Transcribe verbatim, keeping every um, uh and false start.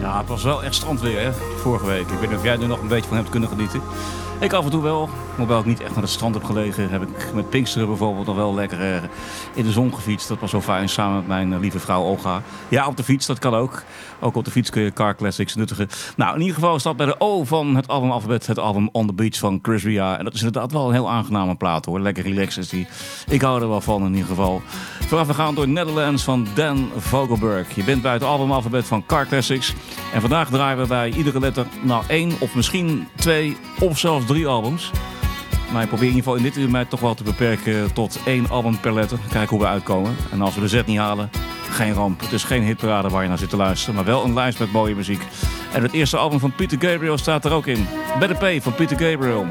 Ja, het was wel echt strandweer, hè, vorige week. Ik weet niet of jij er nog een beetje van hebt kunnen genieten. Ik af en toe wel, hoewel ik niet echt naar het strand heb gelegen, heb ik met Pinksteren bijvoorbeeld nog wel lekker uh, in de zon gefietst. Dat was zo fijn, samen met mijn uh, lieve vrouw Olga. Ja, op de fiets, dat kan ook. Ook op de fiets kun je Car Classics nuttigen. Nou, in ieder geval staat bij de O van het albumalfabet het album On The Beach van Chris Ria. En dat is inderdaad wel een heel aangename plaat, hoor. Lekker relaxed is die. Ik hou er wel van in ieder geval. Voorafgegaan door Netherlands van Dan Vogelberg. Je bent bij het albumalfabet van Car Classics. En vandaag draaien we bij iedere letter nou één of misschien twee of zelfs drie albums. Maar ik probeer in ieder geval in dit uur mij toch wel te beperken tot één album per letter. Kijken hoe we uitkomen. En als we de Z niet halen, geen ramp. Het is geen hitparade waar je naar zit te luisteren, maar wel een lijst met mooie muziek. En het eerste album van Peter Gabriel staat er ook in. Better Pay van Peter Gabriel.